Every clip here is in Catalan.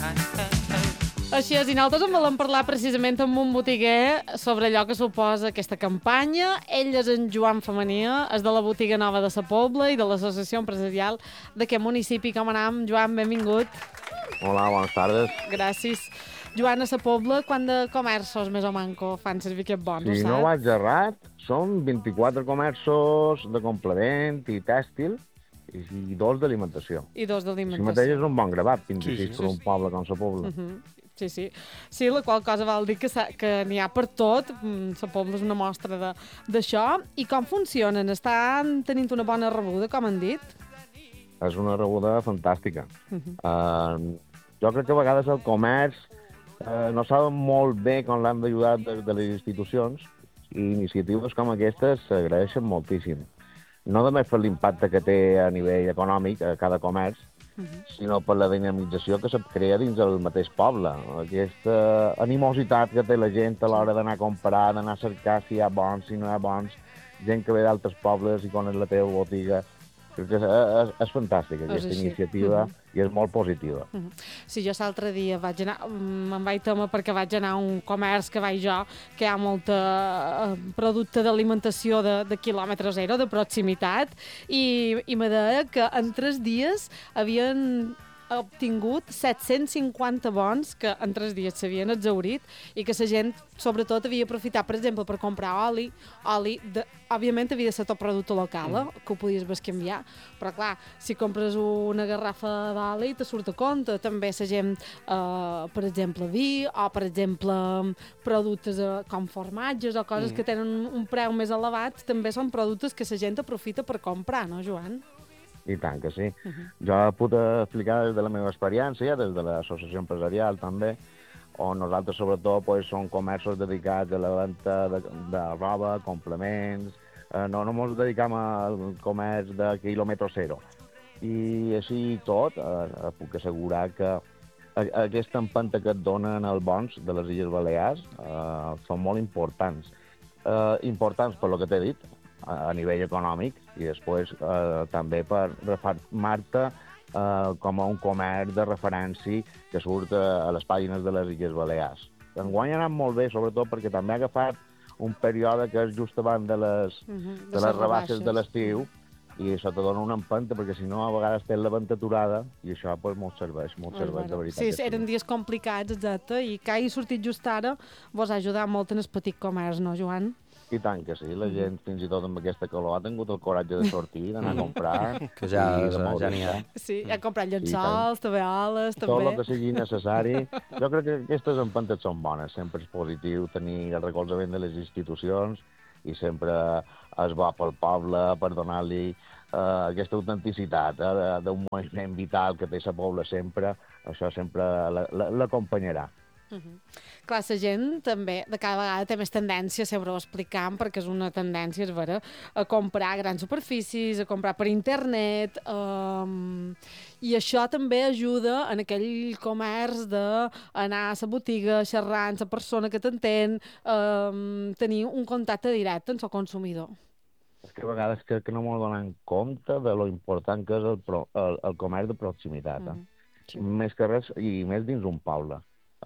Així és, i nosaltres en volem parlar precisament amb un botiguer sobre allò que suposa aquesta campanya. Ell és en Joan Femenia, és de la botiga nova de Sa Pobla i de l'associació empresarial d'aquest municipi. Com anem, Joan? Benvingut. Hola, bones tardes. Gràcies. Joan, a Sa Pobla, quant de comerços més o manco fan servir aquest bon, Si no vaig errat, són 24 comerços de complement i tèxtil i 2 d'alimentació. I 2 Si d'alimentació. mateix és un bon gravat, 26 Sí. per un poble com Sa Pobla. Sí, sí. Sí, la qual cosa vol dir que n'hi ha per tot. Sa Pobla és una mostra d'això. I com funcionen? Estan tenint una bona rebuda, com han dit? És una rebuda fantàstica. Jo crec que a vegades el comerç no saben molt bé com l'han d'ajudar de les institucions i iniciatives com aquestes s'agraeixen moltíssim. No només per l'impacte que té a nivell econòmic a cada comerç, sinó per la dinamització que se crea dins el mateix poble. Aquesta animositat que té la gent a l'hora d'anar a comprar, d'anar a cercar si hi ha bons, si no hi ha bons, gent que ve d'altres pobles i coneix la teva botiga. Crec que és fantàstica aquesta iniciativa i és molt positiva. Sí, jo l'altre dia me'n vaig tema perquè vaig anar a un comerç que vaig jo, que hi ha molta producte d'alimentació de quilòmetre zero, de proximitat, i me deia que en 3 dies havien obtingut 750 bons que en 3 dies s'havien exhaurit i que la gent, sobretot, havia aprofitat, per exemple, per comprar oli, òbviament havia de ser tot producte local, que ho podies bescanviar, però clar, si compres una garrafa d'oli te surt a compte. També la gent, per exemple, vi, o per exemple, productes com formatges o coses que tenen un preu més elevat, també són productes que la gent aprofita per comprar, no, Joan? I tant que sí. Jo puc explicar des de la meva experiència, des de l'associació empresarial també, on nosaltres sobretot som comerços dedicats a la venda de roba, complements, no ens dedicam al comerç de quilòmetre zero. I així i tot, puc assegurar que aquesta empenta que et donen els bons de les Illes Balears són molt importants. Importants per lo que t'he dit, a nivell econòmic, i després també per refermar-te com a un comerç de referència que surt a les pàgines de les Illes Balears. Enguany ha anat molt bé, sobretot perquè també ha agafat un període que és just abans de les rebaixes de l'estiu, i això te dona una empenta, perquè si no a vegades tens la venta aturada, i això molt serveix, de veritat. Sí, eren dies complicats, exacte, i que hagi sortit just ara vos ha ajudat molt en el petit comerç, no, Joan? I tant que sí, la gent fins i tot amb aquesta calor ha tingut el coratge de sortir, d'anar a comprar. Que ja n'hi ha. Sí, ha comprat llençols, tovalloles, també. Tot el que sigui necessari. Jo crec que aquestes empentes són bones, sempre és positiu tenir el recolzament de les institucions i sempre és bo pel poble per donar-li aquesta autenticitat d'un moviment vital que té la Pobla sempre, això sempre l'acompanyarà. Clar, la gent també de cada vegada té més tendència, sempre ho explicam, perquè és una tendència, és vera, a comprar grans superfícies, a comprar per internet, i això també ajuda en aquell comerç d'anar a la botiga, xerrar amb la persona que t'entén, tenir un contacte directe amb el consumidor. És que a vegades crec que no m'ho donen compte de lo important que és el comerç de proximitat. Sí. Més que res, i més dins un poble.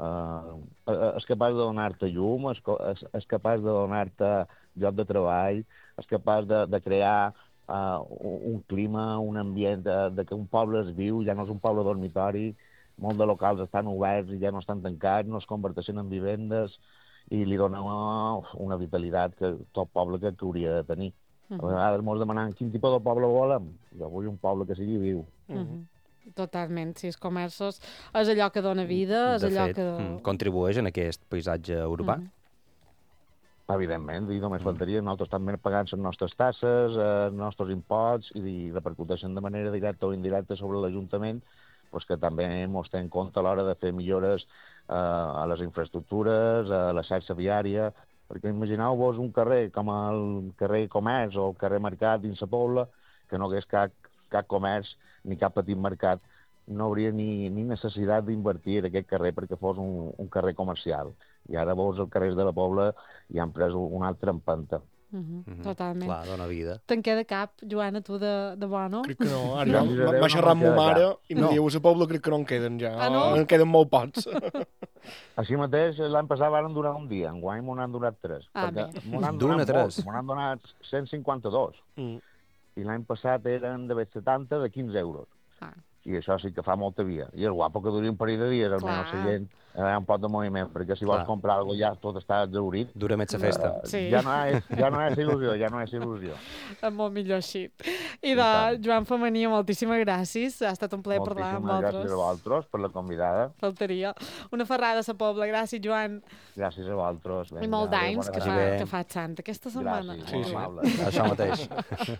És capaç de donar-te llum, és capaç de donar-te lloc de treball, és capaç de crear un clima, un ambient de que un poble es viu, ja no és un poble dormitori, molts de locals estan oberts i ja no estan tancats, no es converteixen en vivendes i li dona una vitalitat que tot poble que hauria de tenir. A vegades ens demanen quin tipus de poble volem. Jo vull un poble que sigui viu. Totalment, sí, els comerços és allò que dona vida, és allò que... De fet, contribueix en aquest paisatge urbà. Evidentment, i només faltaria, nosaltres també pagant les nostres tasses, els nostres imposts, i repercuteixen de manera directa o indirecta sobre l'Ajuntament, que també ens té en compte a l'hora de fer millores a les infraestructures, a la xarxa viària, perquè imagineu-vos un carrer com el carrer Comerç o el carrer Mercat dins la Pobla, que no hagués cap comerç ni cap petit mercat, no hauria ni necessitat d'invertir en aquest carrer perquè fos un carrer comercial. I ara veus els carrers de la Pobla i han pres una altra empenta. Totalment. Clar, dona vida. Te'n queda cap, Joana, tu de bo, no? Crec que no. Ara m'ha xerrat amb ma mare i em diu, a la Pobla crec que no en queden ja. No? En queden molt pocs. Així mateix, l'any passat van durar un dia, enguany m'ho n'han donat 3. Bé. M'ho n'han D'una donat tres. molts, m'ho n'han donat 152. I l'any passat eren de 70 de 15 euros. I això sí que fa molta via. I és guapo que duri un parell de dies, almenys la gent hi ha un pot de moviment, perquè si vols comprar alguna cosa ja tot està exhaurit. Dura més la festa. Ja no és il·lusió. Molt millor així. I Joan Femení, moltíssimes gràcies. Ha estat un plaer parlar amb vosaltres. Gràcies a vosaltres per la convidada. Faltaria. Una ferrada a la Pobla. Gràcies, Joan. Gràcies a vosaltres. I molt d'anys que faig sant aquesta setmana. Gràcies, això mateix.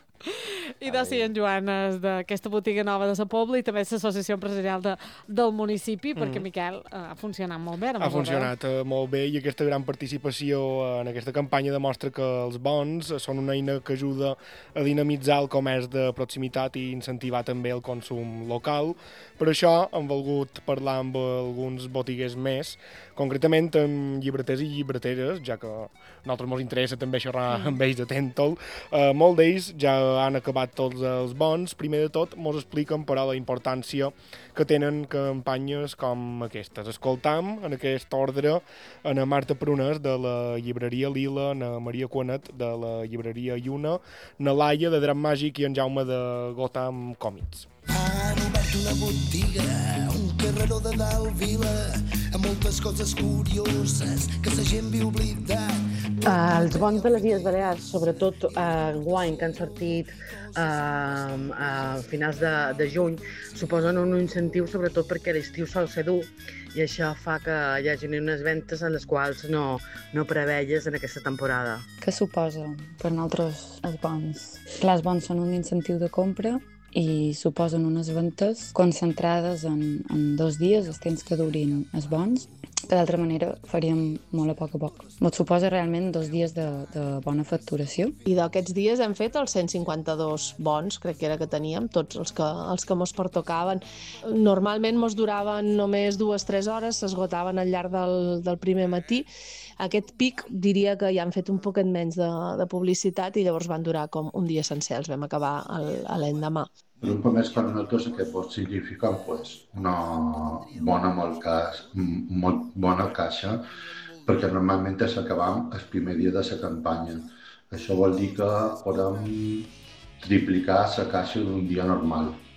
I sí, en Joan és d'aquesta botiga nova de la Pobla i també és l'associació empresarial del municipi, perquè Miquel ha funcionat molt bé. Ha funcionat molt bé i aquesta gran participació en aquesta campanya demostra que els bons són una eina que ajuda a dinamitzar el comerç de proximitat i incentivar també el consum local. Per això hem volgut parlar amb alguns botiguers més, concretament amb llibreters i llibreteres, ja que a nosaltres ens interessa també xerrar amb ells de Tèntol. Molts d'ells ja han acabat tots els bons. Primer de tot, ens expliquen, però, la importància que tenen campanyes com aquestes. Escoltam, en aquest ordre, a Marta Prunes, de la llibreria Lila, a Maria Cuanet, de la llibreria Lluna, na Laia, de Dram Màgic, i en Jaume, de Gotham Còmics. Han obert una botiga, un carreró de dalt vila, amb moltes coses curioses que la gent viu oblidat. Els bons de les Illes Balears, sobretot enguany, que han sortit a finals de juny, suposen un incentiu sobretot perquè l'estiu sol ser dur i això fa que hi hagi unes ventes en les quals no preveies en aquesta temporada. Què suposa per nosaltres els bons? Clar, els bons són un incentiu de compra i suposen unes ventes concentrades en 2 dies, els temps que durin els bons, que d'altra manera faríem molt a poc. Ens suposa realment 2 dies de bona facturació. I d'aquests dies hem fet els 152 bons, crec que era que teníem, tots els que mos pertocaven. Normalment mos duraven només 2-3 hores, s'esgotaven al llarg del primer matí. Aquest pic diria que ja han fet un poquet menys de publicitat i llavors van durar com un dia sencer, els vam acabar l'endemà. Per un comerç com nosaltres, que pot significar una molt bona caixa, perquè normalment s'acabam el primer dia de la campanya. Això vol dir que podem triplicar la caixa d'un dia normal.